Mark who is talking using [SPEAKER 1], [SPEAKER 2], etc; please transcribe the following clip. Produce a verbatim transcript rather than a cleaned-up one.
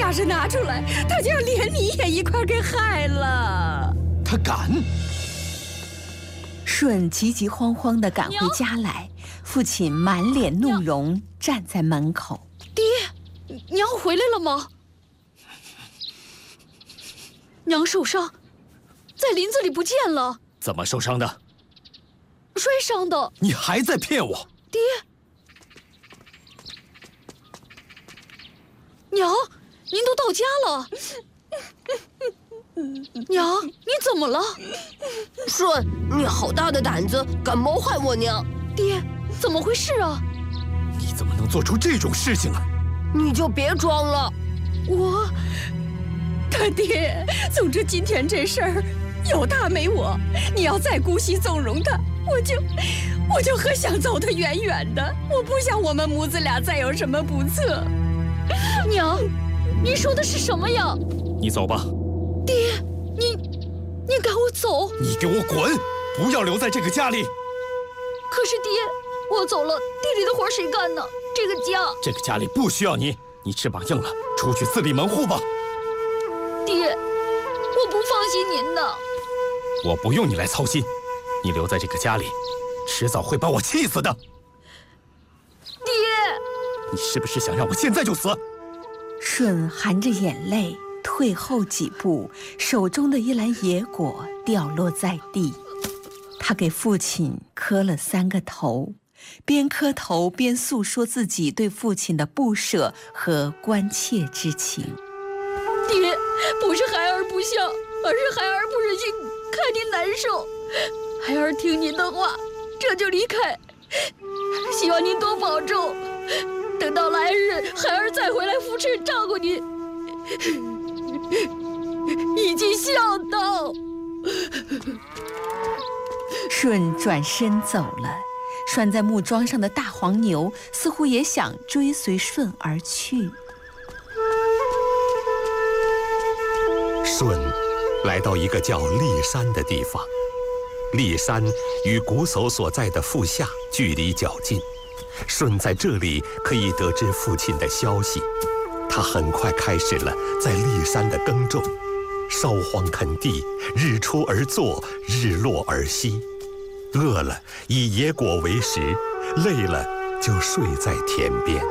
[SPEAKER 1] 要是拿出来，他就要连你也一块给害了。
[SPEAKER 2] 他敢！
[SPEAKER 3] 舜急急慌慌地赶回家来，父亲满脸怒容站在门口。
[SPEAKER 4] 爹，娘回来了吗？娘受伤，在林子里不见了。
[SPEAKER 2] 怎么受伤的？
[SPEAKER 4] 摔伤的。
[SPEAKER 2] 你还在骗我！
[SPEAKER 4] 爹，娘，您都到家了。娘，你怎么了？
[SPEAKER 5] 舜，你好大的胆子，敢谋害我娘！
[SPEAKER 4] 爹，怎么回事啊？
[SPEAKER 2] 你怎么能做出这种事情啊？
[SPEAKER 5] 你就别装了。
[SPEAKER 4] 我，
[SPEAKER 1] 他爹，总之今天这事儿有他没我，你要再姑息纵容他，我就我就和想走得远远的。我不想我们母子俩再有什么不测。
[SPEAKER 4] 娘，您说的是什么呀？
[SPEAKER 2] 你走吧。
[SPEAKER 4] 爹，你你赶我走！
[SPEAKER 2] 你给我滚！不要留在这个家里。
[SPEAKER 4] 可是爹，我走了，地里的活谁干呢？这个家，
[SPEAKER 2] 这个家里不需要你，你翅膀硬了，出去自立门户吧。
[SPEAKER 4] 爹，我不放心您的。
[SPEAKER 2] 我不用你来操心，你留在这个家里，迟早会把我气死的。
[SPEAKER 4] 爹，
[SPEAKER 2] 你是不是想让我现在就死？
[SPEAKER 3] 舜含着眼泪退后几步，手中的一篮野果掉落在地。他给父亲磕了三个头，边磕头边诉说自己对父亲的不舍和关切之情。
[SPEAKER 4] 爹，不是孩儿不孝，而是孩儿不忍心看您难受。孩儿听您的话，这就离开。希望您多保重，等到来日，孩儿再回来扶持照顾您。已经孝道。
[SPEAKER 3] 舜转身走了，拴在木桩上的大黄牛似乎也想追随舜而去。
[SPEAKER 6] 舜来到一个叫骊山的地方，骊山与瞽叟所在的父夏距离较近，舜在这里可以得知父亲的消息。他很快开始了在骊山的耕种，烧荒垦地，日出而作，日落而息。饿了以野果为食，累了就睡在田边。